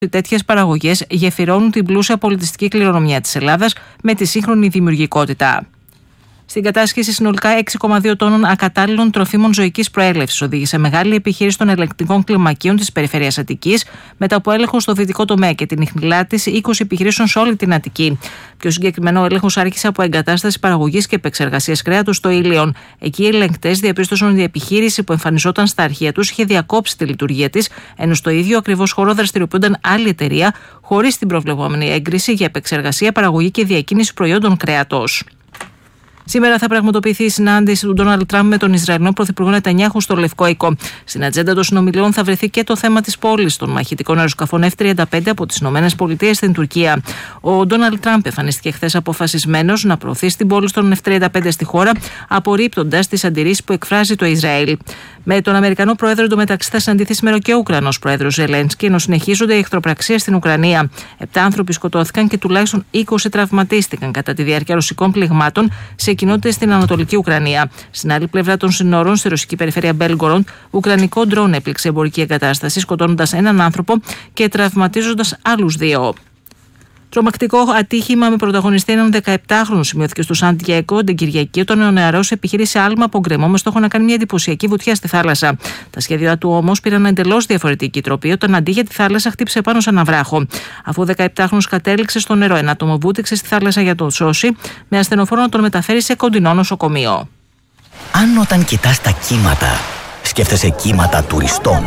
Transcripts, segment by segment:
Τέτοιες παραγωγές γεφυρώνουν την πλούσια πολιτιστική κληρονομιά της Ελλάδας με τη σύγχρονη δημιουργικότητα. Στην κατάσχεση συνολικά 6,2 τόνων ακατάλληλων τροφίμων ζωικής προέλευσης οδήγησε μεγάλη επιχείρηση των ελεγκτικών κλιμακίων της περιφέρειας Αττικής, μετά από έλεγχο στο δυτικό τομέα και την ιχνηλά της 20 επιχειρήσεων σε όλη την Αττική. Πιο συγκεκριμένο, ο έλεγχος άρχισε από εγκατάσταση παραγωγής και επεξεργασίας κρέατος στο Ήλιον. Εκεί οι ελεγκτές διαπίστωσαν ότι η επιχείρηση που εμφανιζόταν στα αρχεία τους είχε διακόψει τη λειτουργία της, ενώ στο ίδιο ακριβώς χώρο δραστηριοποιούνταν άλλη εταιρεία χωρίς την προβλεπόμενη έγκριση για επεξεργασία, παραγωγή και διακίνηση προϊόντων κρέατος. Σήμερα θα πραγματοποιηθεί η συνάντηση του Ντόναλντ Τραμπ με τον Ισραηλινό Πρωθυπουργό Νετανιάχου στο Λευκό Οίκο. Στην ατζέντα των συνομιλιών θα βρεθεί και το θέμα της πώλησης των μαχητικών αεροσκαφών F-35 από τις ΗΠΑ στην Τουρκία. Ο Ντόναλντ Τραμπ εμφανίστηκε χθες αποφασισμένος να προωθήσει την πώληση των F-35 στη χώρα, απορρίπτοντας τις αντιρρήσεις που εκφράζει το Ισραήλ. Με τον Αμερικανό Πρόεδρο εντωμεταξύ θα συναντηθεί σήμερα και ο Ουκρανός Πρόεδρος Ζελένσκι, ενώ συνεχίζονται οι εχθροπραξίες στην Ουκρανία. 7 άνθρωποι σκοτώθηκαν και τουλάχιστον 20 τραυματίστηκαν κατά τη διάρκεια ρωσικών πληγμάτων σε κοινότητες στην Ανατολική Ουκρανία. Στην άλλη πλευρά των συνόρων, στη ρωσική περιφέρεια Μπέλγκοροντ, ουκρανικό ντρόν έπληξε εμπορική εγκατάσταση, σκοτώνοντας έναν άνθρωπο και τραυματίζοντας άλλους 2. Τρομακτικό ατύχημα με πρωταγωνιστή έναν 17χρονο σημειώθηκε στο Σαντιέγκο την Κυριακή, όταν ο νεαρός επιχείρησε άλμα από γκρεμό με στόχο να κάνει μια εντυπωσιακή βουτιά στη θάλασσα. Τα σχέδια του όμως πήραν εντελώς διαφορετική τροπή, όταν αντί για τη θάλασσα χτύπησε πάνω σε ένα βράχο. Αφού ο 17χρονος κατέληξε στο νερό, ένα άτομο βούτυξε στη θάλασσα για τον σώσει, με ασθενοφόρο να τον μεταφέρει σε κοντινό νοσοκομείο. Αν όταν κοιτάς τα κύματα, σκέφτεσαι κύματα τουριστών.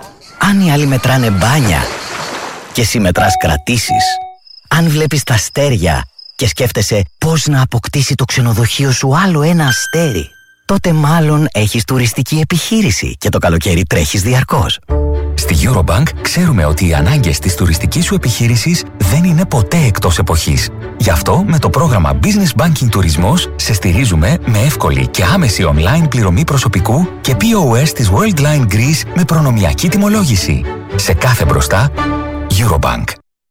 Αν οι άλλοι μετράνε μπάνια και εσύ μετράς κρατήσεις. Αν βλέπεις τα αστέρια και σκέφτεσαι πώς να αποκτήσει το ξενοδοχείο σου άλλο ένα αστέρι, τότε μάλλον έχεις τουριστική επιχείρηση και το καλοκαίρι τρέχεις διαρκώς. Στη Eurobank ξέρουμε ότι οι ανάγκες της τουριστικής σου επιχείρησης δεν είναι ποτέ εκτός εποχής. Γι' αυτό με το πρόγραμμα Business Banking Τουρισμός σε στηρίζουμε με εύκολη και άμεση online πληρωμή προσωπικού και POS της Worldline Greece με προνομιακή τιμολόγηση. Σε κάθε μπροστά, Eurobank.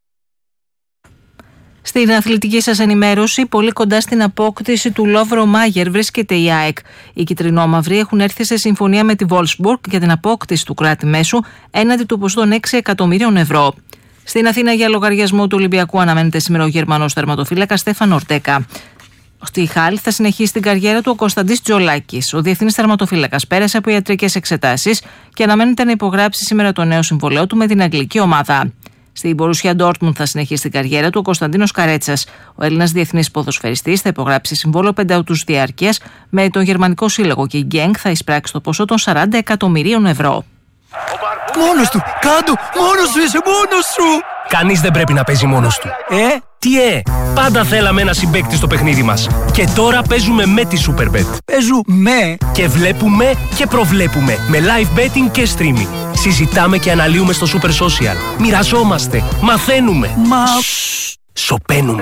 Στην αθλητική σας ενημέρωση, πολύ κοντά στην απόκτηση του Λόβρο Μάγερ βρίσκεται η ΑΕΚ. Οι κυτρινόμαυροι έχουν έρθει σε συμφωνία με τη Wolfsburg για την απόκτηση του κράτη μέσου έναντι του ποσού των 6 εκατομμύριων ευρώ. Στην Αθήνα, για λογαριασμό του Ολυμπιακού, αναμένεται σήμερα ο Γερμανός τερματοφύλακας Στέφαν Ορτέκα. Στη Χάλ θα συνεχίσει την καριέρα του ο Κωνσταντής Τζολάκης. Ο διεθνής τερματοφύλακας πέρασε από ιατρικές εξετάσεις και αναμένεται να υπογράψει σήμερα το νέο συμβολέο του με την αγγλική ομάδα. Στην Μπορούσια Ντόρτμουντ θα συνεχίσει την καριέρα του ο Κωνσταντίνος Καρέτσας. Ο Έλληνας διεθνής ποδοσφαιριστής θα υπογράψει συμβόλαιο 5 έτους διάρκειας με τον Γερμανικό Σύλλογο και η Γκένγκ θα εισπράξει το ποσό των 40 εκατομμυρίων ευρώ. Μόνος του! Κάντο! Μόνος σου είσαι! Μόνος σου! Κανείς δεν πρέπει να παίζει μόνος του. Τι πάντα θέλαμε ένα συμπαίκτη στο παιχνίδι μας. Και τώρα παίζουμε με τη Superbet. Παίζουμε! Και βλέπουμε και προβλέπουμε με live betting και streaming. Συζητάμε και αναλύουμε στο Super Social. Μοιραζόμαστε, μαθαίνουμε. Σωπαίνουμε.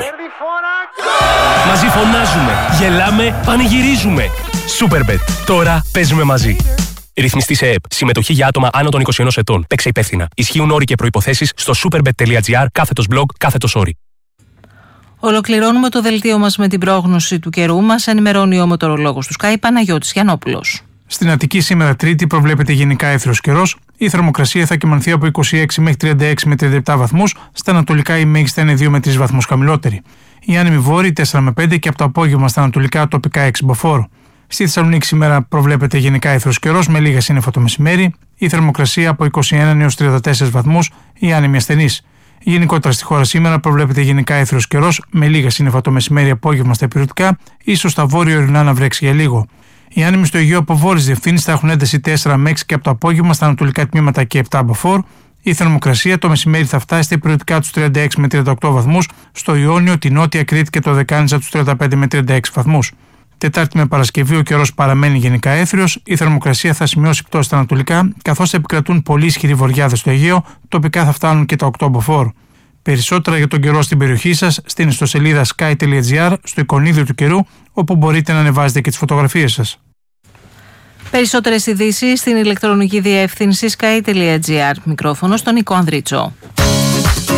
Μαζί φωνάζουμε, γελάμε, πανηγυρίζουμε. Superbet. Τώρα παίζουμε μαζί. Ρυθμιστή σε ΕΕΠ. Συμμετοχή για άτομα άνω των 21 ετών. Παίξε υπεύθυνα. Ισχύουν όροι και προϋποθέσεις στο superbet.gr/blog/όροι. Ολοκληρώνουμε το δελτίο μας με την πρόγνωση του καιρού. Μας ενημερώνει ο μετεωρολόγος του Sky Παναγιώτης Γιαννόπουλος. Στην Αττική σήμερα Τρίτη προβλέπεται γενικά έθριος καιρός. Η θερμοκρασία θα κυμανθεί από 26 μέχρι 36 με 37 βαθμούς. Στα ανατολικά η μέγιστη είναι 2 με 3 βαθμούς χαμηλότερη. Η άνεμη βόρειη 4 με 5 και από το απόγευμα στα ανατολικά τοπικά 6 μποφόρ. Στη Θεσσαλονίκη σήμερα προβλέπεται γενικά έθριος καιρός με λίγα σύννεφα το μεσημέρι. Η θερμοκρασία από 21 έως 34 βαθμούς, η άνεμη ασθενής. Γενικότερα στη χώρα σήμερα προβλέπεται γενικά έθριος καιρός με λίγα σύννεφα το μεσημέρι, απόγευμα στα υπηρετικά, ίσως στα βόρειο-ορεινά να βρέξει για λίγο. Οι άνεμοι στο Αιγαίο από βόρειες διευθύνσεις θα έχουν ένταση 4 με 6 και από το απόγευμα στα ανατολικά τμήματα και 7 μποφόρ. Η θερμοκρασία το μεσημέρι θα φτάσει στα υπηρετικά τους 36 με 38 βαθμούς, στο Ιόνιο, τη Νότια Κρήτη και το Δεκάνησα τους 35 με 36 βαθμούς. Τετάρτη με Παρασκευή ο καιρός παραμένει γενικά έθριος, η θερμοκρασία θα σημειώσει πτώση στα ανατολικά, καθώς θα επικρατούν πολύ ισχυροί βοριάδες στο Αιγαίο, τοπικά θα φτάνουν και τα 8 μποφόρ. Περισσότερα για τον καιρό στην περιοχή σας στην ιστοσελίδα sky.gr, στο εικονίδιο του καιρού, όπου μπορείτε να ανεβάζετε και τις φωτογραφίες σας. Περισσότερες ειδήσεις στην ηλεκτρονική διεύθυνση sky.gr. Μικρόφωνο στον Νικό Ανδρίτσο.